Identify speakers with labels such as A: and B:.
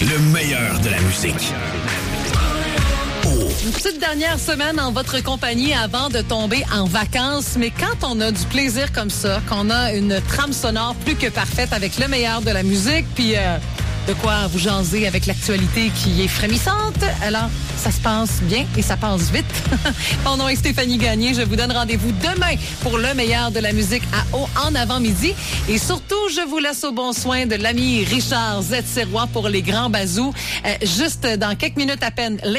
A: Le meilleur de la musique.
B: Une petite dernière semaine en votre compagnie avant de tomber en vacances. Mais quand on a du plaisir comme ça, qu'on a une trame sonore plus que parfaite avec le meilleur de la musique, puis de quoi vous jaser avec l'actualité qui est frémissante, alors ça se passe bien et ça passe vite. Mon nom est Stéphanie Gagné. Je vous donne rendez-vous demain pour le meilleur de la musique à haut en avant-midi. Et surtout, je vous laisse au bon soin de l'ami Richard Z. Sirois pour les grands bazous. Juste dans quelques minutes à peine,